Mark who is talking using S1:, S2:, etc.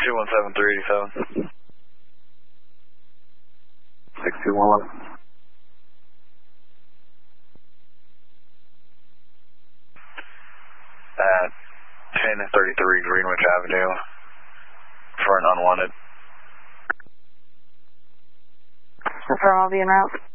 S1: 217-387.
S2: 6211.
S1: At 1033 Greenwich Avenue for an unwanted.
S3: Confirm, I'll be en route.